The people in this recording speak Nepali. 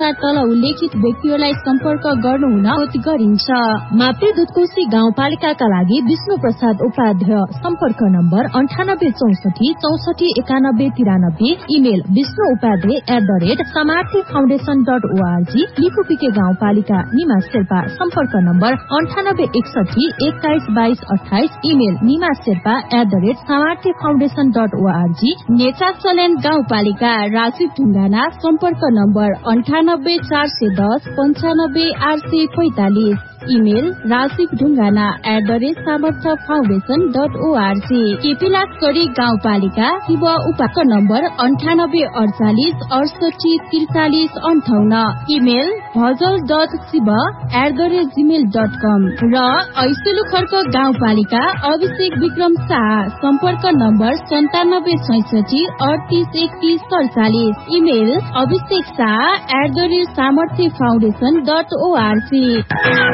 अनुसार तल उल्लेखित व्यक्तिहरूलाई सम्पर्क गर्नु हुन अनुरोध गरिन्छ। मापी दुधकोशी गाउँपालिकाका लागि विष्णु प्रसाद उपाध्याय, सम्पर्क नम्बर 9864649193, इमेल vishnoupadhyay@samarthifoundation.org, लिपुपिके गाउँपालिका निमा शेर्पा, सम्पर्क नम्बर 9861212228, इमेल nimasherpa@samarthifoundation.org, नेचासल्याण्ड गाउँपालिका राजीव ढुङ्गाना, सम्पर्क नम्बर 9846955845, इमेल rajivdhungana@samarthafoundation.org। केपिलासगढी गाउँपालिका शिव उपाक नम्बर 9848684358, इमेल bhajal.shiva@gmail.com र ऐसेलु खर्क गाउँपालिका अभिषेक विक्रम शाह, सम्पर्क नम्बर 9766383147, इमेल abhishekshah@samarthifoundation.org।